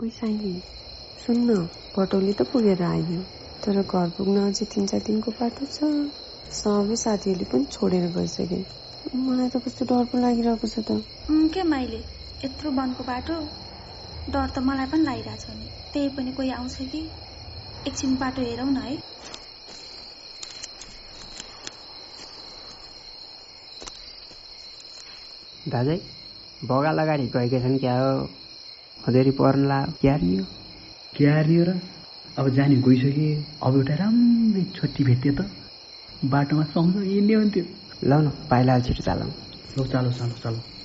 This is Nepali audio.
ओइ साइली, सुन्न, पटौली त पुगेर आयो, तर घर पुग्न अझै 3-4 दिनको बाटो छ। सबै साथीहरूले पनि छोडेर गइसके। मलाई त कस्तो डर पो लागिरहेको छ त। के माइले, यत्रो वनको बाटो, डर त मलाई पनि लागिरहेछ नि। त्यही पनि कोही आउँछ कि, एकछिन बाटो हेरौँ न है। दाजै बगाल अगाडि गएका छन् क्या हो? अधेरी पर्न ला क्या रियो र अब जाने गइसके। अब एउटा राम्रै छोटी भेट्यो त बाटोमा सँगसँगै हिँड्ने हुन्थ्यो। ल न पाइला छिटो चालौँ। ल चालो।